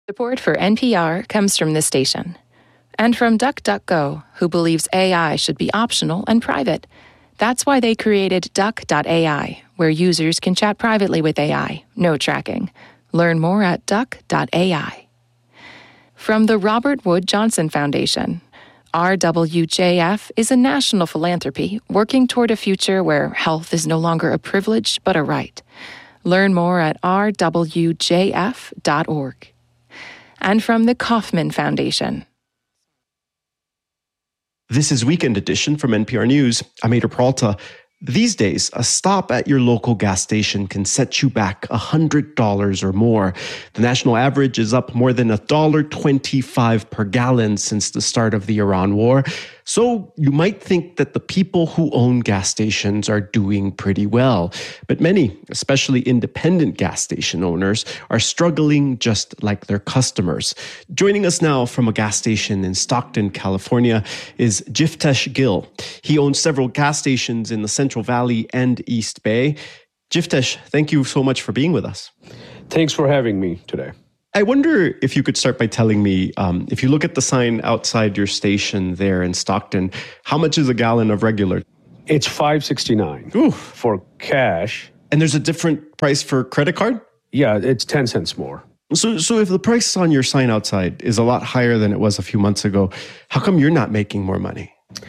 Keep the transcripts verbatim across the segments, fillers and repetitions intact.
Support for N P R comes from this station. And from DuckDuckGo, who believes A I should be optional and private. That's why they created Duck dot A I, where users can chat privately with A I, no tracking. Learn more at Duck dot A I. From the Robert Wood Johnson Foundation, R W J F is a national philanthropy working toward a future where health is no longer a privilege but a right. Learn more at R W J F dot org. And from the Kauffman Foundation. This is Weekend Edition from N P R News. I'm Ader Peralta. These days, a stop at your local gas station can set you back one hundred dollars or more. The national average is up more than one dollar twenty-five per gallon since the start of the Iran war. So you might think that the people who own gas stations are doing pretty well. But many, especially independent gas station owners, are struggling just like their customers. Joining us now from a gas station in Stockton, California, is Jiftesh Gill. He owns several gas stations in the Central Valley and East Bay. Jiftesh, thank you so much for being with us. Thanks for having me today. I wonder if you could start by telling me, um, if you look at the sign outside your station there in Stockton, how much is a gallon of regular? It's five sixty-nine for cash. And there's a different price for credit card? Yeah, it's ten cents more. So so if the price on your sign outside is a lot higher than it was a few months ago, how come you're not making more money?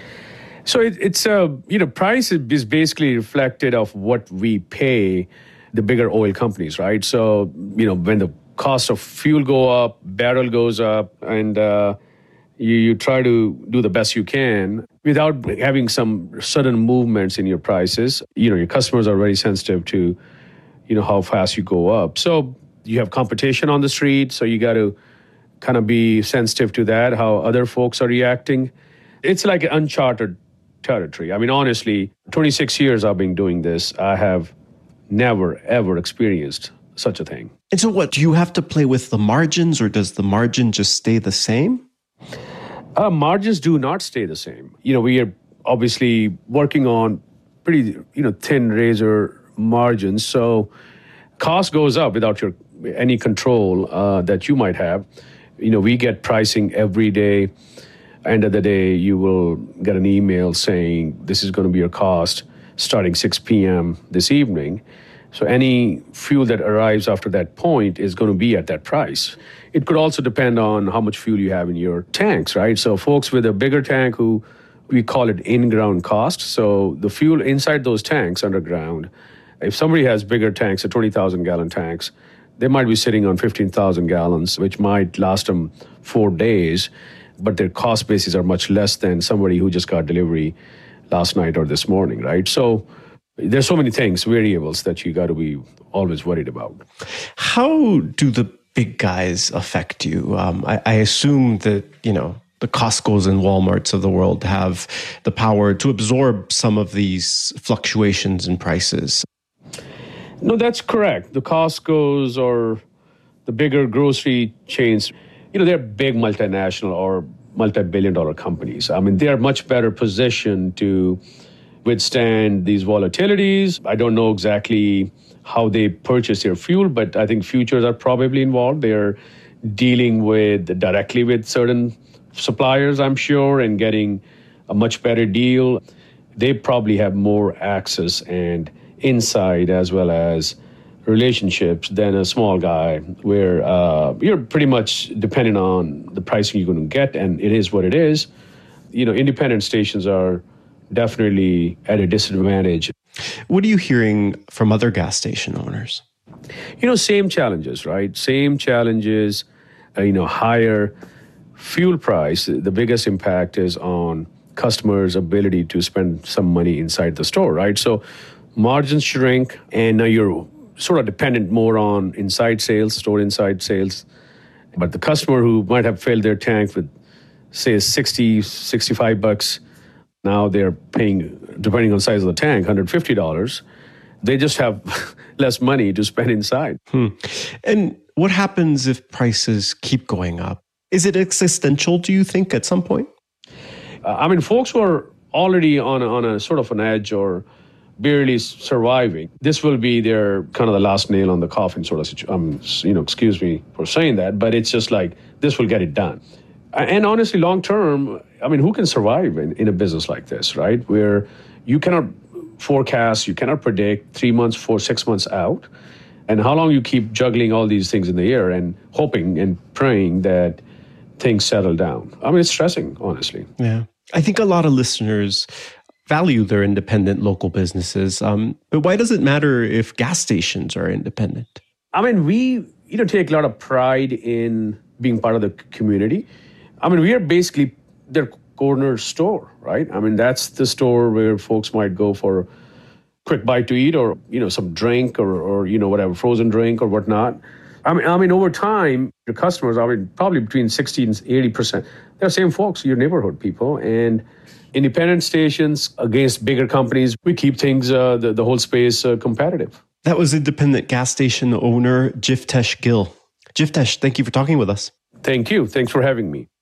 So it, it's, uh, you know, price is basically reflected of what we pay the bigger oil companies, right? So, you know, when the cost of fuel go up, barrel goes up, and uh, you, you try to do the best you can without having some sudden movements in your prices. You know, your customers are very sensitive to, you know, how fast you go up. So you have competition on the street, so you got to kind of be sensitive to that, how other folks are reacting. It's like uncharted territory. I mean, honestly, twenty-six years I've been doing this. I have never, ever experienced such a thing. And so what, do you have to play with the margins, or does the margin just stay the same? Uh, margins do not stay the same. You know, we are obviously working on pretty, you know, thin razor margins. So cost goes up without your any control uh, that you might have. You know, we get pricing every day. End of the day, you will get an email saying this is going to be your cost starting six p.m. this evening. So any fuel that arrives after that point is going to be at that price. It could also depend on how much fuel you have in your tanks, right? So folks with a bigger tank, who we call it in-ground cost. So the fuel inside those tanks underground, if somebody has bigger tanks, a twenty thousand gallon tanks, they might be sitting on fifteen thousand gallons, which might last them four days, but their cost bases are much less than somebody who just got delivery last night or this morning, right? So there's so many things, variables, that you got to be always worried about. How do the big guys affect you? Um, I, I assume that, you know, the Costcos and Walmarts of the world have the power to absorb some of these fluctuations in prices. No, that's correct. The Costcos or the bigger grocery chains, you know, they're big multinational or multi-billion dollar companies. I mean, they're much better positioned to withstand these volatilities. I don't know exactly how they purchase their fuel, but I think futures are probably involved. They're dealing with directly with certain suppliers, I'm sure, and getting a much better deal. They probably have more access and insight as well as relationships than a small guy, where uh, you're pretty much dependent on the pricing you're going to get, and it is what it is. You know, independent stations are definitely at a disadvantage. What are you hearing from other gas station owners? You know, same challenges, right? Same challenges, uh, you know, higher fuel price. The biggest impact is on customers' ability to spend some money inside the store, right? So margins shrink, and now you're sort of dependent more on inside sales, store inside sales. But the customer who might have filled their tank with, say, sixty, sixty-five bucks, now they're paying, depending on the size of the tank, one hundred fifty dollars. They just have less money to spend inside. Hmm. And what happens if prices keep going up? Is it existential, do you think, at some point? Uh, I mean, folks who are already on a, on a sort of an edge or barely surviving. This will be their kind of the last nail on the coffin sort of situation. Um, you know, excuse me for saying that, but it's just like, this will get it done. And honestly, long term, I mean, who can survive in, in a business like this, right? Where you cannot forecast, you cannot predict three months, four, six months out. And how long you keep juggling all these things in the air and hoping and praying that things settle down. I mean, it's stressing, honestly. Yeah. I think a lot of listeners value their independent local businesses. Um, but why does it matter if gas stations are independent? I mean, we you know take a lot of pride in being part of the community. I mean, we are basically their corner store, right? I mean, that's the store where folks might go for a quick bite to eat, or you know, some drink, or or you know, whatever, frozen drink or whatnot. I mean, I mean, over time, your customers, I mean, probably between sixty and eighty percent, they're the same folks, your neighborhood people. And independent stations against bigger companies, we keep things, uh, the, the whole space uh, competitive. That was independent gas station owner Jivtesh Gill. Jivtesh, thank you for talking with us. Thank you. Thanks for having me.